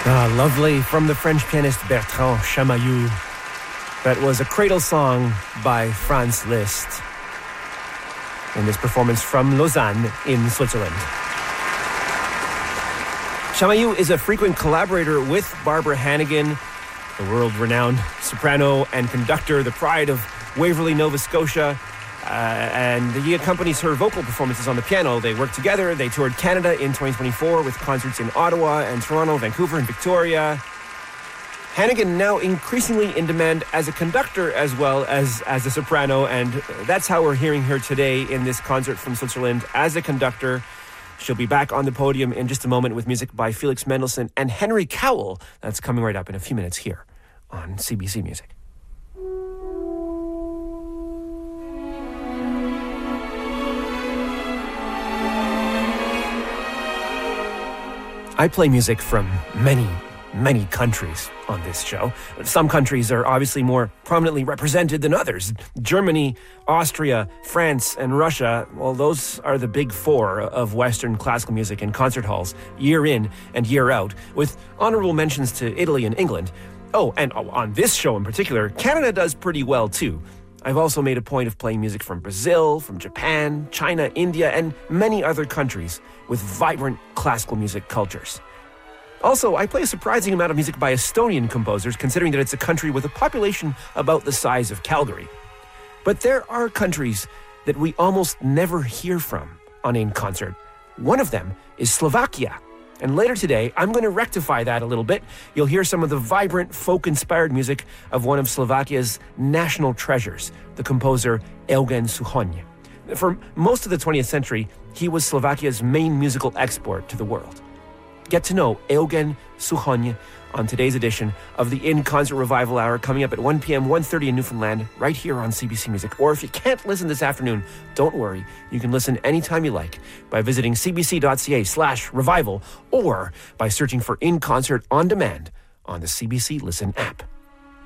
Lovely from the French pianist Bertrand Chamayou. That was a cradle song by Franz Liszt in this performance from Lausanne in Switzerland. Chamayou is a frequent collaborator with Barbara Hannigan, the world-renowned soprano and conductor, the pride of Waverley, Nova Scotia. And he accompanies her vocal performances on the piano. They work together. They toured Canada in 2024 with concerts in Ottawa and Toronto, Vancouver, and Victoria. Hannigan now increasingly in demand as a conductor as well as a soprano, and that's how we're hearing her today in this concert from Switzerland as a conductor. She'll be back on the podium in just a moment with music by Felix Mendelssohn and Henry Cowell. That's coming right up in a few minutes here on CBC Music. I play music from many countries on this show. Some countries are obviously more prominently represented than others. Germany, Austria, France, and Russia, well, those are the big four of Western classical music in concert halls, year in and year out, with honorable mentions to Italy and England. Oh, and on this show in particular, Canada does pretty well too. I've also made a point of playing music from Brazil, from Japan, China, India, and many other countries with vibrant classical music cultures. Also, I play a surprising amount of music by Estonian composers, considering that it's a country with a population about the size of Calgary. But there are countries that we almost never hear from on In Concert. One of them is Slovakia. And later today, I'm going to rectify that a little bit. You'll hear some of the vibrant, folk-inspired music of one of Slovakia's national treasures, the composer Eugen Suchony. For most of the 20th century, he was Slovakia's main musical export to the world. Get to know Eugen Suchony on today's edition of the In Concert Revival Hour, coming up at 1 p.m., 1:30 in Newfoundland, right here on CBC Music. Or if you can't listen this afternoon, don't worry. You can listen anytime you like by visiting cbc.ca/revival or by searching for In Concert on demand on the CBC Listen app.